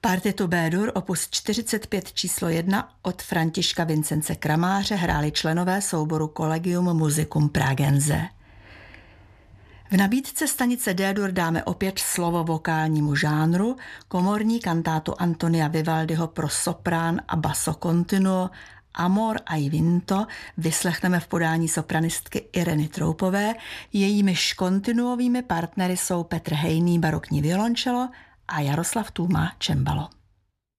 Partitu B-dur opus 45 číslo 1 od Františka Vincence Kramáře hráli členové souboru Collegium Musicum Pragense. V nabídce stanice D-dur dáme opět slovo vokálnímu žánru, komorní kantátu Antonia Vivaldiho pro soprán a basso continuo Amor ai vinto vyslechneme v podání sopranistky Ireny Troupové, jejímiž kontinuovými partnery jsou Petr Hejný barokní violončelo a Jaroslav Tůma cembalo.